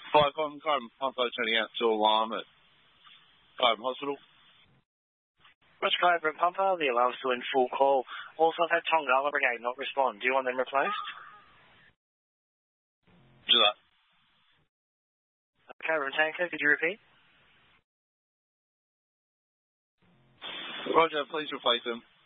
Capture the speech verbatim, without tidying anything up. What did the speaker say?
Five on Carbon Pumpo turning out to alarm at Carbon Hospital. Roger Cobra and Pumpo, the alarm's still in full call. Also, I've had Tongala Brigade not respond. Do you want them replaced? Do that. Cobra and Tanker, could you repeat? Roger, please replace them.